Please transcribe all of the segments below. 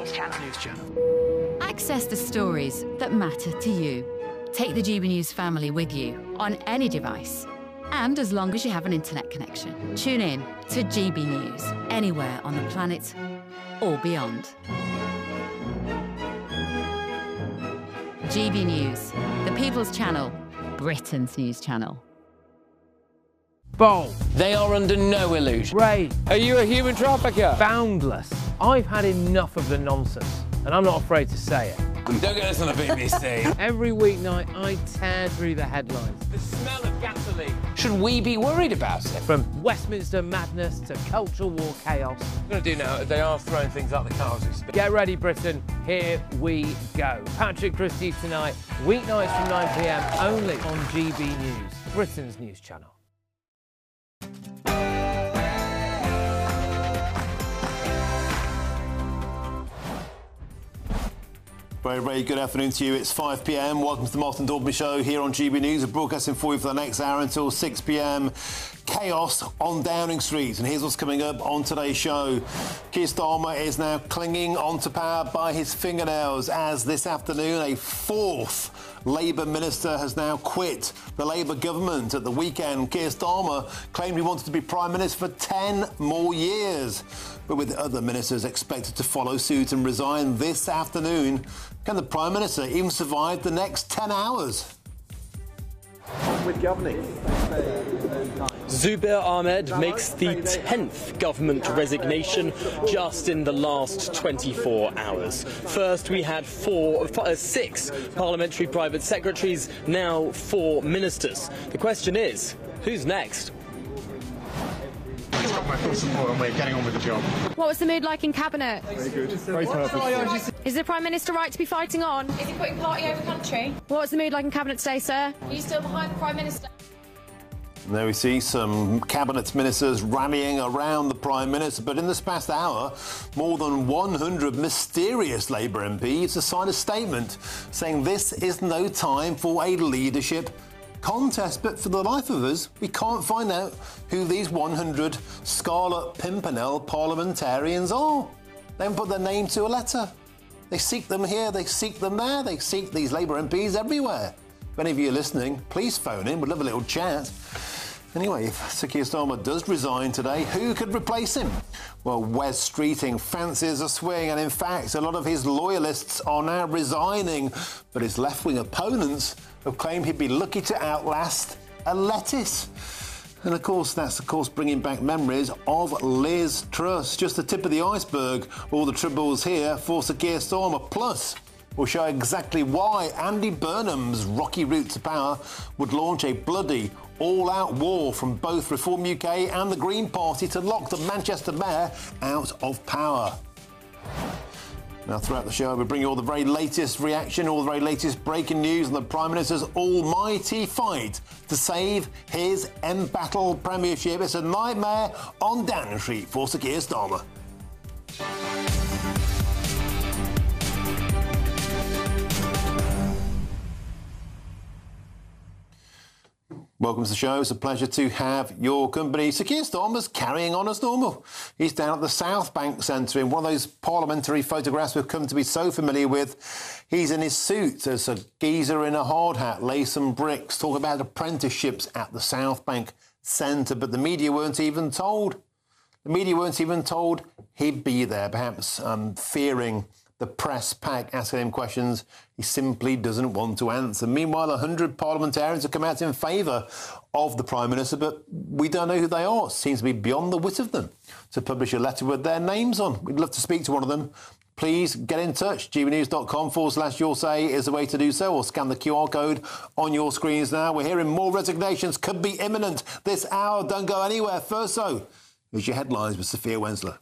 News Channel. Access the stories that matter to you. Take the GB News family with you on any device. And as long as you have an internet connection, tune in to GB News anywhere on the planet or beyond. GB News, the People's Channel, Britain's news channel. Bold. They are under no illusion. Brave. Are you a human trafficker? Boundless. I've had enough of the nonsense, and I'm not afraid to say it. Don't get this on the BBC. Every weeknight, I tear through the headlines. The smell of gasoline. Should we be worried about it? From Westminster madness to cultural war chaos. What I'm going to do now is they are throwing things out the car as we speak. Get ready, Britain. Here we go. Patrick Christie tonight, weeknights from 9 p.m, only on GB News, Britain's news channel. Very, very good afternoon to you. It's 5 p.m. Welcome to the Martin Daubney Show here on GB News. We're broadcasting for you for the next hour until 6 p.m. Chaos on Downing Street. And here's what's coming up on today's show. Keir Starmer is now clinging onto power by his fingernails as this afternoon a fourth Labour minister has now quit the Labour government. At the weekend, Keir Starmer claimed he wanted to be Prime Minister for 10 more years. But with other ministers expected to follow suit and resign this afternoon, can the Prime Minister even survive the next 10 hours? With governing. Zubair Ahmed makes the 10th government resignation just in the last 24 hours. First, we had 6 parliamentary private secretaries, now 4 ministers. The question is, who's next? He's got my full support and we're getting on with the job. What was the mood like in Cabinet? Very good. Very purposeful. Is the Prime Minister right to be fighting on? Is he putting party over country? What was the mood like in Cabinet today, sir? Are you still behind the Prime Minister? There we see some cabinet ministers rallying around the Prime Minister, but in this past hour, more than 100 mysterious Labour MPs have signed a statement saying this is no time for a leadership contest. But for the life of us, we can't find out who these 100 Scarlet Pimpernel parliamentarians are. They haven't put their name to a letter. They seek them here, they seek them there, they seek these Labour MPs everywhere. If any of you are listening, please phone in. We'd love a little chat. Anyway, if Sir Keir Starmer does resign today, who could replace him? Well, Wes Streeting fancies a swing, and in fact, a lot of his loyalists are now resigning. But his left-wing opponents have claimed he'd be lucky to outlast a lettuce. And of course, that's bringing back memories of Liz Truss. Just the tip of the iceberg. All the troubles here for Sir Keir Starmer. Plus, we'll show exactly why Andy Burnham's rocky route to power would launch a bloody all-out war from both Reform UK and the Green Party to lock the Manchester Mayor out of power. Now, throughout the show, we bring you all the very latest reaction, all the very latest breaking news on the Prime Minister's almighty fight to save his embattled premiership. It's a nightmare on Downing Street for Sir Keir Starmer. Welcome to the show. It's a pleasure to have your company. Sir Keir Starmer's carrying on as normal. He's down at the South Bank Centre in one of those parliamentary photographs we've come to be so familiar with. He's in his suit as a geezer in a hard hat, lay some bricks, talk about apprenticeships at the South Bank Centre. But the media weren't even told. The media weren't even told he'd be there, perhaps fearing the press pack asking him questions he simply doesn't want to answer. Meanwhile, 100 parliamentarians have come out in favour of the Prime Minister, but we don't know who they are. It seems to be beyond the wit of them to publish a letter with their names on. We'd love to speak to one of them. Please get in touch. gbnews.com/your say is the way to do so, or scan the QR code on your screens now. We're hearing more resignations could be imminent this hour. Don't go anywhere. First, so, here's your headlines with Sophia Wensler.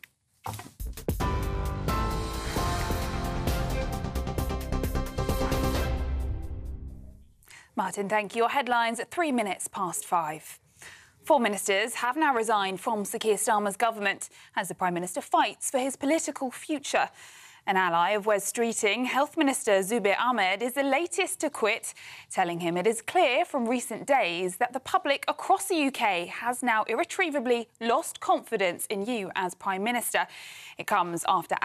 Martin, thank you. Your headlines at 3 minutes past 5. 4 ministers have now resigned from Sir Keir Starmer's government as the Prime Minister fights for his political future. An ally of Wes Streeting, Health Minister Zubair Ahmed is the latest to quit, telling him it is clear from recent days that the public across the UK has now irretrievably lost confidence in you as Prime Minister. It comes after